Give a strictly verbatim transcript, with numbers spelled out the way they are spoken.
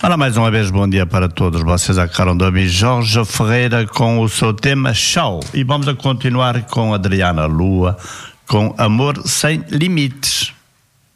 Ora, mais uma vez, bom dia para todos. Vocês acabaram de ouvir Jorge Ferreira com o seu tema Show. E vamos a continuar com Adriana Lua, com Amor Sem Limites.